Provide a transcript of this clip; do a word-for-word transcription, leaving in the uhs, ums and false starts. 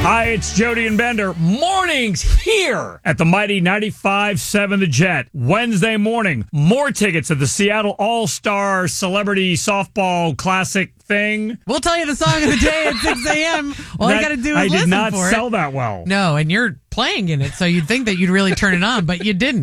Hi, it's Jody and Bender. Mornings here at the mighty ninety-five point seven The Jet. Wednesday morning, more tickets at the Seattle All-Star Celebrity Softball Classic thing. We'll tell you the song of the day at six a.m. All That- you got to do is I listen did not for sell it. that well. No, and you're playing in it, so you'd think that you'd really turn it on, but you didn't.